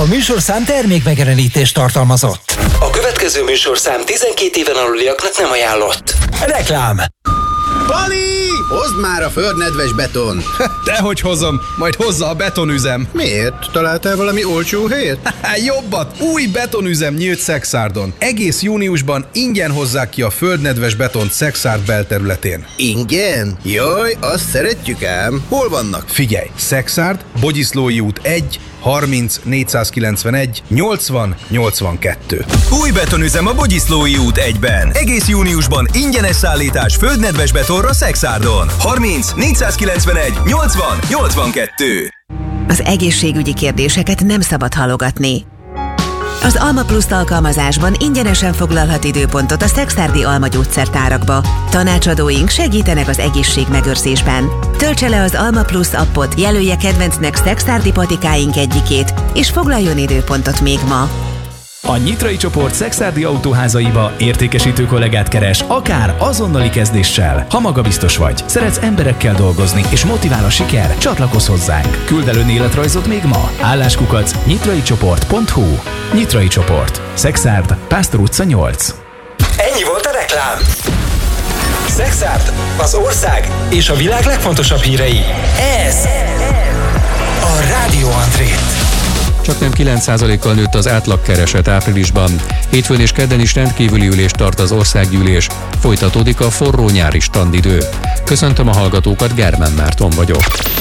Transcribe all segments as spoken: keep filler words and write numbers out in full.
A műsorszám termék megjelenítést tartalmazott. A következő műsorszám tizenkét éven aluliaknak nem ajánlott. Reklám. Pali! Hozd már a földnedves beton! Dehogy hozom, majd hozza a betonüzem. Miért? Találtál valami olcsó helyet? Jobbat! Új betonüzem nyílt Szexárdon. Egész júniusban ingyen hozzák ki a földnedves betont Szexárd belterületén. Ingyen? Jaj, azt szeretjük ám. Hol vannak? Figyelj! Szexárd, Bogyiszlói út egy, harminc, négyszázkilencvenegy, nyolcvan, nyolcvankettő. Új betonüzem a Bogyiszlói út egyben. Egész júniusban ingyenes szállítás földnedves betonra Szexárdon. harminc, négyszázkilencvenegy, nyolcvan, nyolcvankettő. Az egészségügyi kérdéseket nem szabad halogatni. Az Alma Plus alkalmazásban ingyenesen foglalhat időpontot a szexárdi Alma gyógyszertárakba. Tanácsadóink segítenek az egészségmegőrzésben. Töltse le az Alma Plus appot, jelölje kedvencnek szexárdi patikáink egyikét, és foglaljon időpontot még ma. A Nyitrai csoport szexárdi autóházaiba értékesítő kollégát keres, akár azonnali kezdéssel. Ha magabiztos vagy, szeretsz emberekkel dolgozni és motivál a siker, csatlakozz hozzánk. Küld el önéletrajzot még ma. Álláskukac nyitraicsoport pont hu. Nyitrai csoport. Szexárd, Pásztor utca nyolc. Ennyi volt a reklám. Szexárd, az ország és a világ legfontosabb hírei. Ez a Rádió Andrét. Csaknem kilenc százalékkal nőtt az átlagkereset áprilisban. Hétfőn és kedden is rendkívüli ülést tart az országgyűlés. Folytatódik a forró nyári standidő. Köszöntöm a hallgatókat, Germán Márton vagyok.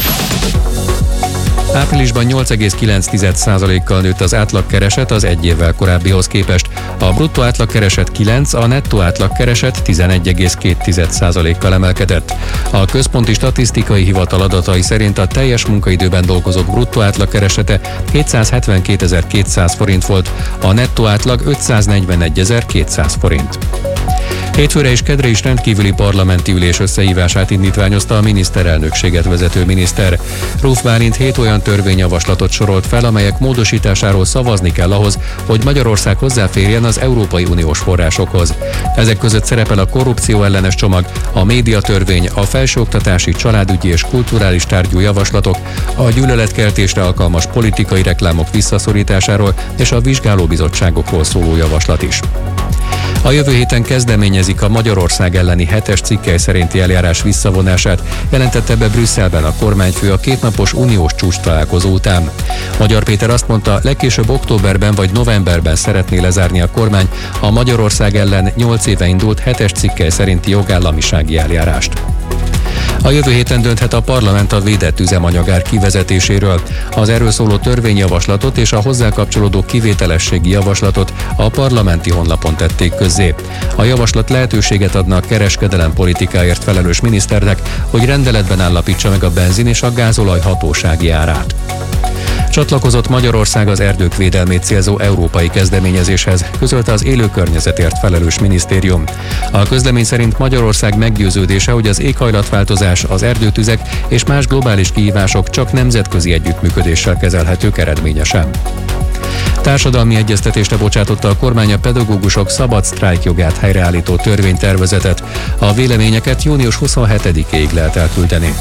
Áprilisban nyolc egész kilenc százalékkal nőtt az átlagkereset az egy évvel korábbihoz képest. A bruttó átlagkereset kilenc, a nettó átlagkereset tizenegy egész két százalékkal emelkedett. A Központi Statisztikai Hivatal adatai szerint a teljes munkaidőben dolgozók bruttó átlagkeresete hétszázhetvenkétezer-kétszáz forint volt, a nettó átlag ötszáznegyvenegyezer-kétszáz forint. Hétfőre és kedre is rendkívüli parlamenti ülés összehívását indítványozta a miniszterelnökséget vezető miniszter. Róf Bálint hét olyan törvényjavaslatot sorolt fel, amelyek módosításáról szavazni kell ahhoz, hogy Magyarország hozzáférjen az Európai Uniós forrásokhoz. Ezek között szerepel a korrupció ellenes csomag, a médiatörvény, a felsőoktatási, családügyi és kulturális tárgyú javaslatok, a gyűlöletkeltésre alkalmas politikai reklámok visszaszorításáról és a vizsgálóbizottságokról szóló javaslat is. A jövő héten kezdeményezik a Magyarország elleni hetes cikkely szerinti eljárás visszavonását, jelentette be Brüsszelben a kormányfő a kétnapos uniós csúcs találkozó után. Magyar Péter azt mondta, legkésőbb októberben vagy novemberben szeretné lezárni a kormány a Magyarország ellen nyolc éve indult hetes cikkely szerinti jogállamisági eljárást. A jövő héten dönthet a parlament a védett üzemanyagár kivezetéséről. Az erről szóló törvényjavaslatot és a hozzá kapcsolódó kivételességi javaslatot a parlamenti honlapon tették közzé. A javaslat lehetőséget adna a kereskedelem politikáért felelős miniszternek, hogy rendeletben állapítsa meg a benzin és a gázolaj hatósági árát. Csatlakozott Magyarország az erdők védelmét célzó európai kezdeményezéshez, közölte az élő környezetért felelős minisztérium. A közlemény szerint Magyarország meggyőződése, hogy az éghajlatváltozás, az erdőtüzek és más globális kihívások csak nemzetközi együttműködéssel kezelhetők eredményesen. Társadalmi egyeztetésre bocsátotta a kormány a pedagógusok szabad sztrájkjogát helyreállító törvénytervezetet. A véleményeket június huszonhetedikéig lehet elküldeni.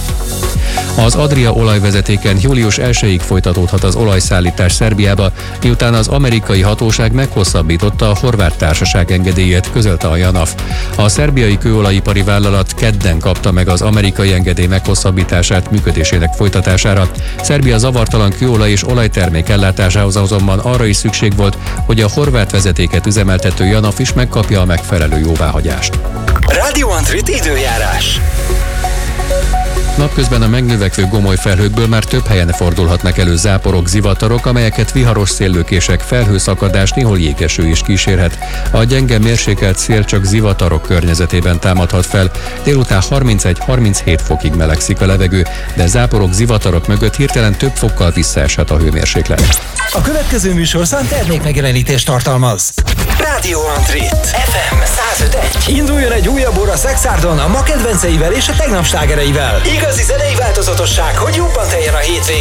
Az Adria olajvezetéken július elsejéig folytatódhat az olajszállítás Szerbiába, miután az amerikai hatóság meghosszabbította a horvát társaság engedélyét, közölte a JANAF. A szerbiai kőolajipari vállalat kedden kapta meg az amerikai engedély meghosszabbítását működésének folytatására. Szerbia zavartalan kőolaj és olajtermék ellátásához azonban arra is szükség volt, hogy a horvát vezetéket üzemeltető JANAF is megkapja a megfelelő jóváhagyást. Rádió Andrit időjárás. Napközben a megnövekvő gomoly felhőkből már több helyen fordulhatnak elő záporok, zivatarok, amelyeket viharos széllökések, felhőszakadás, néhol jégeső is kísérhet. A gyenge mérsékelt szél csak zivatarok környezetében támadhat fel. Délután harmincegy-harminchét fokig melegszik a levegő, de záporok, zivatarok mögött hirtelen több fokkal visszaeshet a hőmérséklet. A következő műsorszám termék megjelenítést tartalmaz. Rádió Andrit ef em száz öt egy. Induljon egy újabb óra Szexárdon a ma kedvenceivel és a tegnap slágereivel. Igazi zenei változatosság, hogy jobban teljen a hétvége.